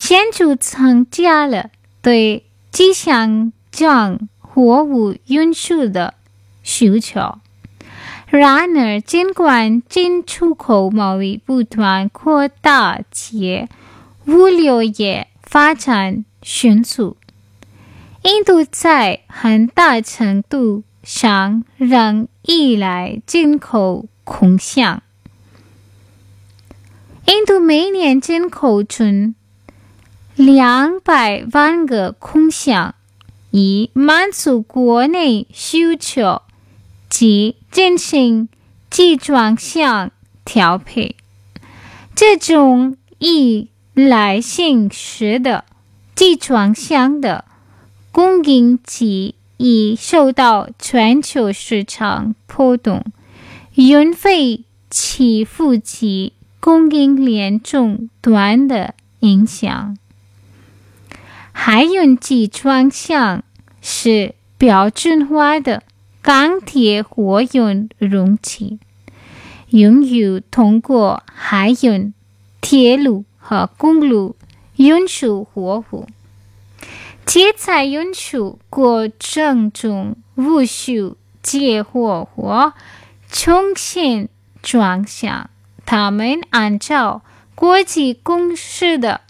建筑增加了对气象将货物运输的需求。然而，尽管进出口贸易不断扩大且物流业发展迅速，印度在很大程度上仍依赖进口空箱。印度每年进口中200万个空箱，以满足国内需求及进行集装箱调配。这种依赖性式的集装箱的供应及已受到全球市场波动、运费起伏及供应链中断的影响。海运集装箱是标准化的钢铁货运容器，用于通过海运、铁路和公路运输货物。且在运输过程中无需接货或重新装箱，他们按照国际公司的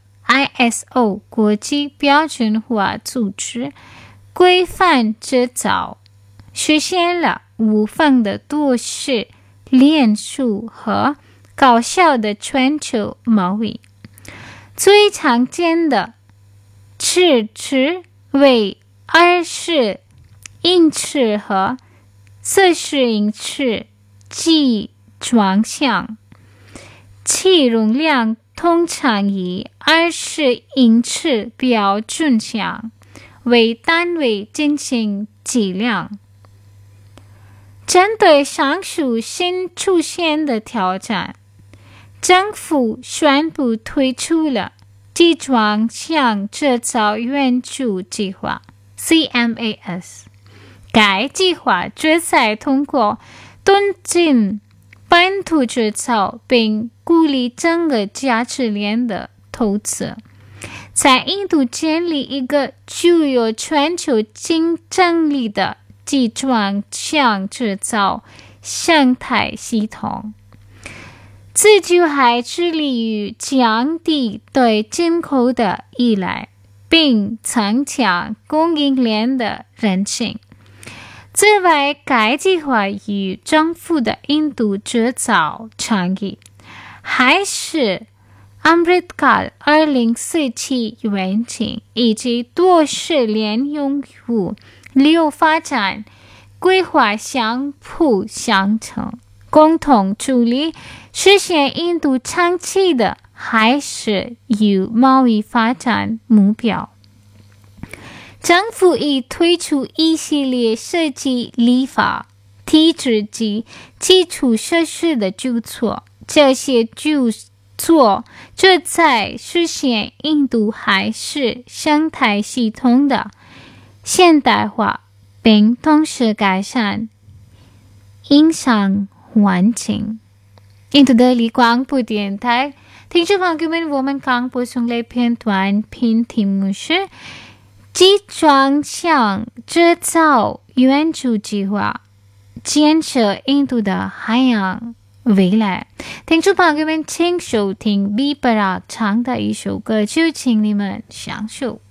ISO 国际标准化组织规范制造，实现了无缝的都市连锁和高效的全球贸易。最常见的尺寸为20英尺和40英尺集装箱，其容量通常以20英尺标准箱为单位进行计量。针对上述新出现的挑战，政府宣布推出了集装箱制造援助计划 CMAS。 该计划旨在通过推进本土制造并鼓励整个价值链的投资，在印度建立一个具有全球竞争力的集装箱制造生态系统。此举还致力于降低对进口的依赖，并增强供应链的韧性。此外，该计划与政府的印度制造倡议，还是Amritkal 2047愿景以及多市联用户流发展规划相辅相成，共同助力实现印度长期的海事与贸易发展目标。政府已推出一系列设计立法、体制及基础设施的举措，这些举措旨在实现印度海事生态系统的现代化，并同时改善营商环境。印度德里广播电台听众朋友们，我们刚播送的片段题目是集装箱制造援助计划，建设印度的海洋未来。听众朋友们，请收听 B 巴拉唱的一首歌曲，请你们享受。